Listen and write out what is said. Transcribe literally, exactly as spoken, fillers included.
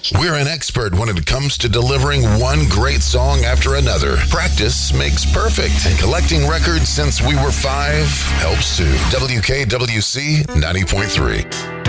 We're an expert when it comes to delivering one great song after another. Practice makes perfect, and collecting records since we were five helps too. W K W C ninety point three.